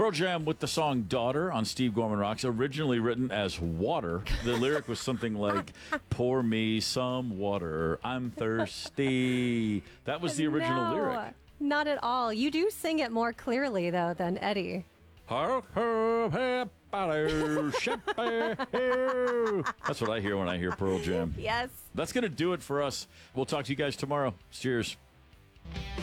Pearl Jam with the song Daughter on Steve Gorman Rocks, originally written as water. The lyric was something like, pour me some water, I'm thirsty. That was the original lyric. Not at all. You do sing it more clearly, though, than Eddie. That's what I hear when I hear Pearl Jam. Yes. That's going to do it for us. We'll talk to you guys tomorrow. Cheers.